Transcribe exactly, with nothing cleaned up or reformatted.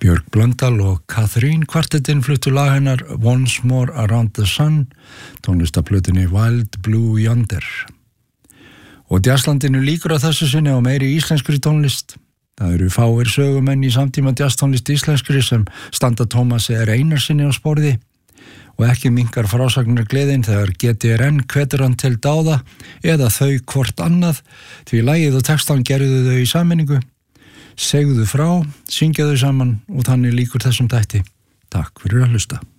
Björk Blöndal og Catherine kvartettinn fluttu lag hennar Once More Around the Sun, tónlistaplötunni Wild Blue Yonder. Og jazzlandinu líkur að þessu sinni á meiri íslenskri tónlist. Það eru fáir sögumenn í samtíma jazztónlist íslenskri sem standa Tómasi R. Einarsinni á sporði og ekki minkar frásagnir gleðin þegar G T R N hvetur hann til dáða eða þau hvort annað því lagið og textan gerðu þau í sameiningu. Segðu frá, syngja þau saman og þannig líkur þessum þætti. Takk fyrir að hlusta.